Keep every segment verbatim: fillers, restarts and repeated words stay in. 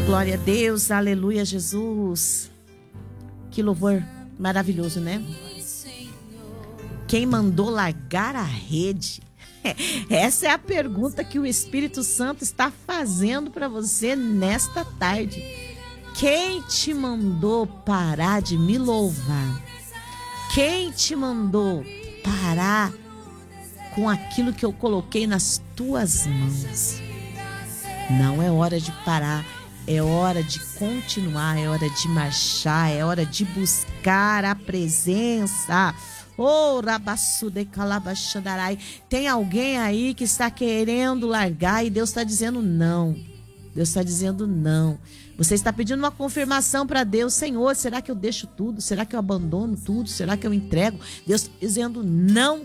glória a Deus, aleluia, Jesus. Que louvor maravilhoso, né? Quem mandou largar a rede? Essa é a pergunta que o Espírito Santo está fazendo para você nesta tarde. Quem te mandou parar de me louvar? Quem te mandou parar com aquilo que eu coloquei nas tuas mãos? Não é hora de parar, é hora de continuar, é hora de marchar, é hora de buscar a presença. Oh, Rabassude Calabachandarai. Tem alguém aí que está querendo largar e Deus está dizendo não. Deus está dizendo não. Você está pedindo uma confirmação para Deus. Senhor, será que eu deixo tudo? Será que eu abandono tudo? Será que eu entrego? Deus está dizendo não.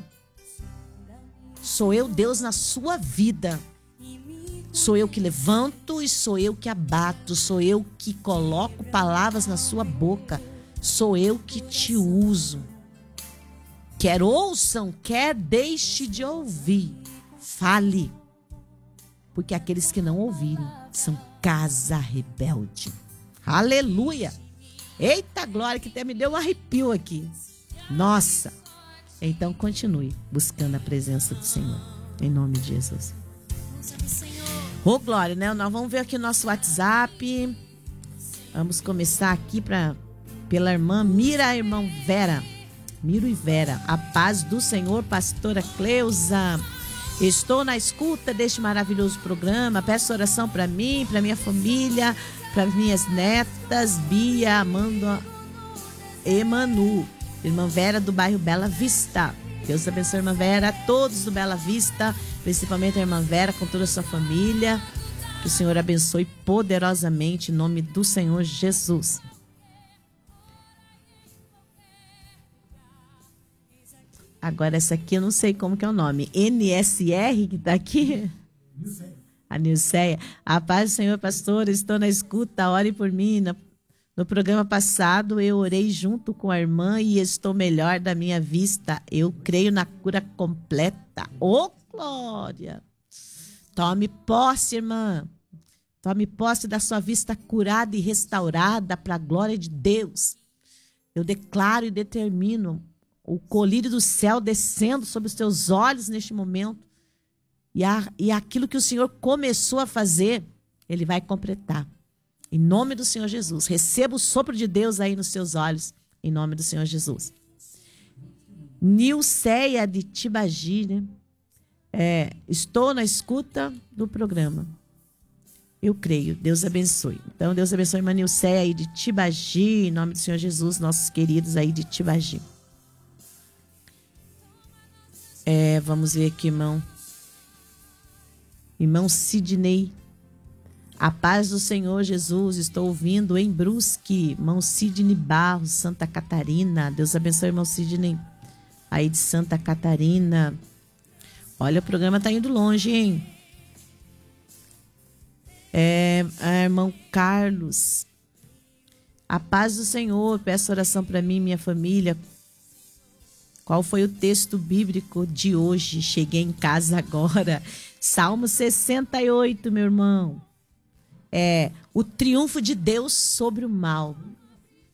Sou eu, Deus, na sua vida. Sou eu que levanto e sou eu que abato. Sou eu que coloco palavras na sua boca. Sou eu que te uso. Quer ouçam, quer deixe de ouvir. Fale. Porque aqueles que não ouvirem são casa rebelde. Aleluia. Eita glória, que até me deu um arrepio aqui. Nossa. Então continue buscando a presença do Senhor. Em nome de Jesus. Ô oh, glória, né? Nós vamos ver aqui o nosso WhatsApp. Vamos começar aqui pra, pela irmã Mira, irmão Vera. Miro e Vera. A paz do Senhor, pastora Cleusa. Estou na escuta deste maravilhoso programa. Peço oração para mim, para minha família, para minhas netas, Bia, Amanda e Manu. Irmã Vera do bairro Bela Vista. Deus abençoe a irmã Vera, a todos do Bela Vista, principalmente a irmã Vera com toda a sua família. Que o Senhor abençoe poderosamente em nome do Senhor Jesus. Agora essa aqui eu não sei como que é o nome. N S R que tá aqui? A Nilceia. A paz do Senhor, pastor, estou na escuta, ore por mim. No, no programa passado eu orei junto com a irmã e estou melhor da minha vista. Eu creio na cura completa. Ô, oh, glória! Tome posse, irmã. Tome posse da sua vista curada e restaurada para a glória de Deus. Eu declaro e determino o colírio do céu descendo sobre os teus olhos neste momento. E, a, e aquilo que o Senhor começou a fazer, Ele vai completar. Em nome do Senhor Jesus. Receba o sopro de Deus aí nos seus olhos. Em nome do Senhor Jesus. Nilceia de Tibagi, né? É, estou na escuta do programa. Eu creio. Deus abençoe. Então, Deus abençoe a irmã Nilceia aí de Tibagi. Em nome do Senhor Jesus, nossos queridos aí de Tibagi. É, vamos ver aqui, irmão. Irmão Sidney. A paz do Senhor Jesus. Estou ouvindo em Brusque. Irmão Sidney Barros, Santa Catarina. Deus abençoe, irmão Sidney. Aí de Santa Catarina. Olha, o programa tá indo longe, hein? É, é, irmão Carlos. A paz do Senhor. Peço oração para mim e minha família. Qual foi o texto bíblico de hoje? Cheguei em casa agora. Salmo sessenta e oito, meu irmão. É o triunfo de Deus sobre o mal.